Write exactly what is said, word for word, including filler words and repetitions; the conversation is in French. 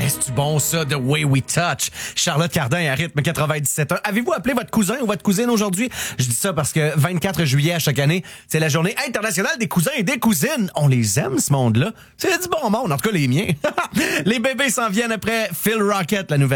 c'est-tu bon ça, The Way We Touch? Charlotte Cardin à rythme quatre-vingt-dix-sept ans. Avez-vous appelé votre cousin ou votre cousine aujourd'hui? Je dis ça parce que vingt-quatre juillet à chaque année, c'est la journée internationale des cousins et des cousines. On les aime, ce monde-là. C'est du bon monde, en tout cas les miens. Les bébés s'en viennent après Phil Rocket, la nouvelle